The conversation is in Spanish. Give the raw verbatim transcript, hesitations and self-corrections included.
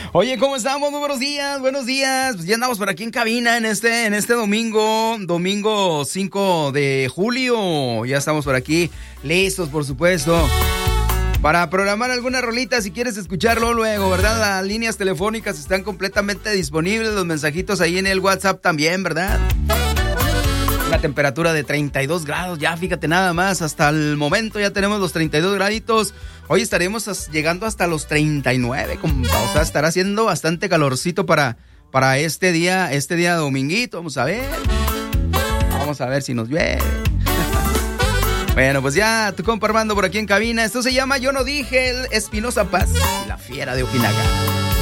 Oye, ¿cómo estamos? Muy buenos días, buenos días. Pues ya andamos por aquí en cabina en este, en este domingo, domingo cinco de julio. Ya estamos por aquí, listos, por supuesto, para programar alguna rolita si quieres escucharlo luego, ¿verdad? Las líneas telefónicas están completamente disponibles, los mensajitos ahí en el WhatsApp también, ¿verdad? Una temperatura de treinta y dos grados, ya fíjate nada más, hasta el momento ya tenemos los treinta y dos graditos. Hoy estaremos llegando hasta los treinta y nueve, compa. O sea, estará haciendo bastante calorcito para, para este día, este día dominguito. Vamos a ver. Vamos a ver si nos llueve. Bueno, pues ya tu compa Armando por aquí en cabina. Esto se llama Yo No Dije, el Espinosa Paz y la Fiera de Ojinaga.